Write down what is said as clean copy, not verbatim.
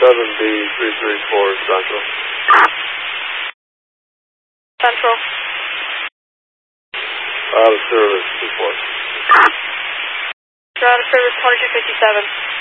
7B334 Central. Central. Out of service report. You're out of service 2257.